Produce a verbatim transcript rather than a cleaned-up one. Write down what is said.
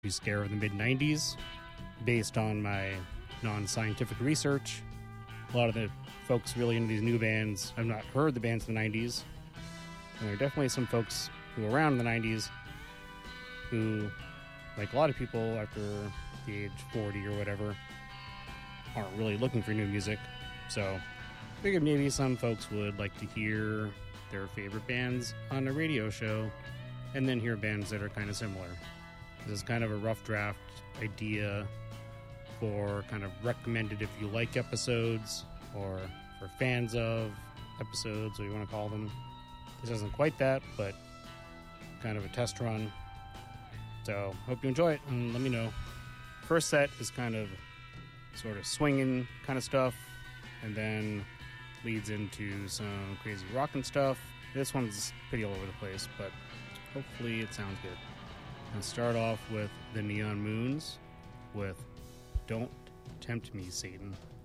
scare of the mid nineties based on my non-scientific research. A lot of the folks really into these new bands, I've not heard the bands in the nineties. And there are definitely some folks who were around in the nineties who, like a lot of people after the age forty or whatever, aren't really looking for new music. So I figured maybe some folks would like to hear their favorite bands on a radio show and then hear bands that are kind of similar. This is kind of a rough draft idea for kind of recommended if you like episodes or for fans of episodes, what you want to call them. This isn't quite that, but kind of a test run. So hope you enjoy it and let me know. First set is kind of sort of swinging kind of stuff and then leads into some crazy rockin' stuff. This one's pretty all over the place, but hopefully it sounds good. I'll start off with the Neon Moons with Don't Tempt Me, Satan.